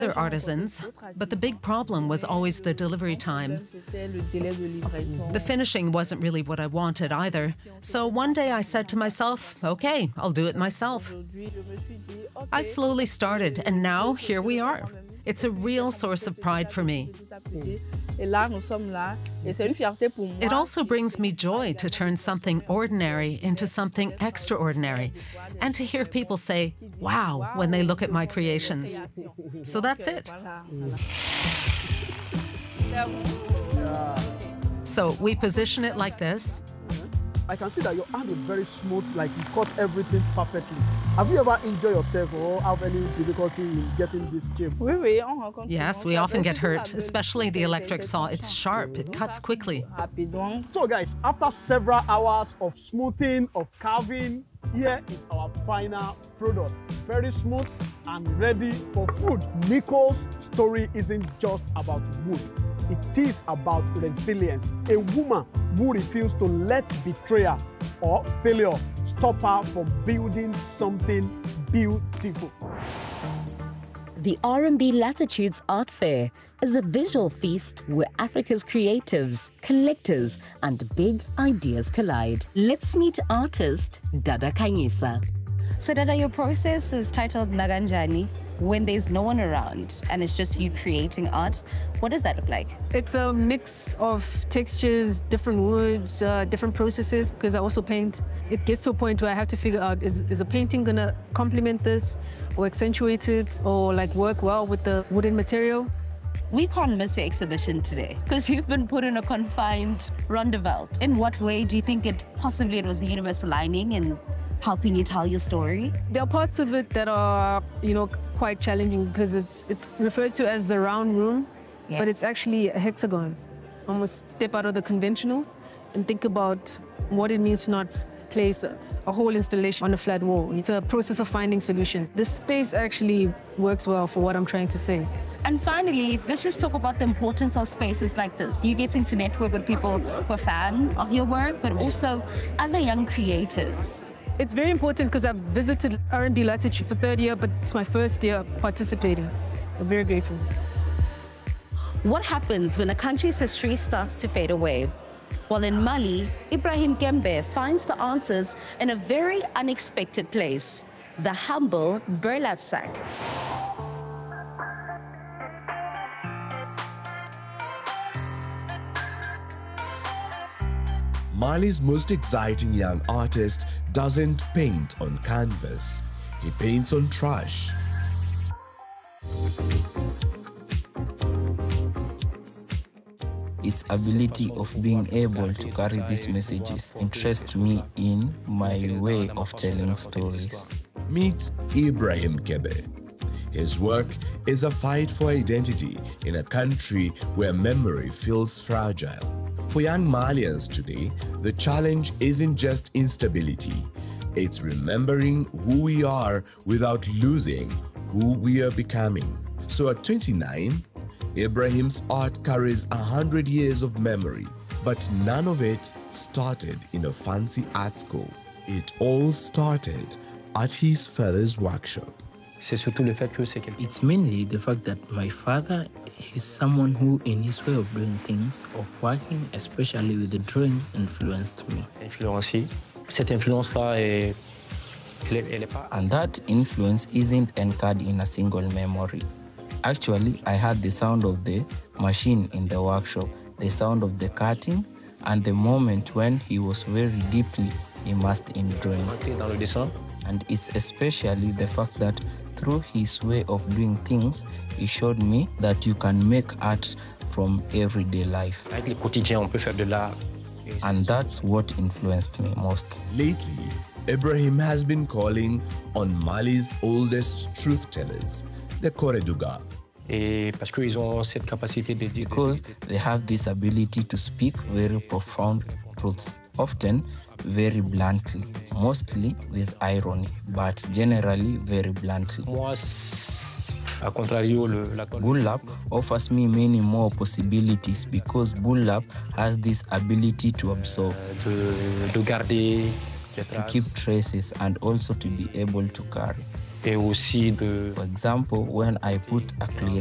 They're artisans, but the big problem was always the delivery time. The finishing wasn't really what I wanted either. So one day I said to myself, okay, I'll do it myself. I slowly started, and now here we are. It's a real source of pride for me. It also brings me joy to turn something ordinary into something extraordinary, and to hear people say, wow, when they look at my creations. So that's it. So we position it like this. I can see that your hand is very smooth, like you cut everything perfectly. Have you ever enjoyed yourself or have any difficulty in getting this shape? Yes, we often get hurt, especially the electric saw. It's sharp, it cuts quickly. So guys, after several hours of smoothing, of carving, here is our final product. Very smooth and ready for food. Nicole's story isn't just about wood. It is about resilience. A woman who refused to let betrayal or failure stop her from building something beautiful. The R&B Latitudes Art Fair is a visual feast where Africa's creatives, collectors, and big ideas collide. Let's meet artist Dada Khanyisa. So Dada, your process is titled Naganjani. When there's no one around and it's just you creating art, what does that look like? It's a mix of textures, different woods, different processes, because I also paint. It gets to a point where I have to figure out, is a painting gonna complement this or accentuate it or like work well with the wooden material? We can't miss your exhibition today because you've been put in a confined roundabout. In what way do you think it was the universe aligning and helping you tell your story? There are parts of it that are, quite challenging because it's referred to as the round room, yes, but it's actually a hexagon. Almost step out of the conventional and think about what it means to not place a whole installation on a flat wall. It's a process of finding solutions. This space actually works well for what I'm trying to say. And finally, let's just talk about the importance of spaces like this. You getting to network with people who are fans of your work, but also other young creatives. It's very important because I've visited R&B Latitude. It's the third year, but it's my first year participating. I'm very grateful. What happens when a country's history starts to fade away? Well, in Mali, Ibrahim Gembe finds the answers in a very unexpected place, the humble burlap sack. Mali's most exciting young artist doesn't paint on canvas, he paints on trash. Its ability of being able to carry these messages interests me in my way of telling stories. Meet Ibrahim Kebe. His work is a fight for identity in a country where memory feels fragile. For young Malians today, the challenge isn't just instability, it's remembering who we are without losing who we are becoming. So at 29, Ibrahim's art carries 100 years of memory, but none of it started in a fancy art school. It all started at his father's workshop. It's mainly the fact that my father is someone who, in his way of doing things, of working, especially with the drawing, influenced me. And that influence isn't anchored in a single memory. Actually, I had the sound of the machine in the workshop, the sound of the cutting, and the moment when he was very deeply immersed in drawing. And it's especially the fact that through his way of doing things, he showed me that you can make art from everyday life. And that's what influenced me most. Lately, Ibrahim has been calling on Mali's oldest truth tellers, the Koreduga. Because they have this ability to speak very profound truths, often very bluntly, mostly with irony, but generally very bluntly. Bullap offers me many more possibilities because Bullap has this ability to absorb, to keep traces, and also to be able to carry. et aussi de... For example, when I put a clear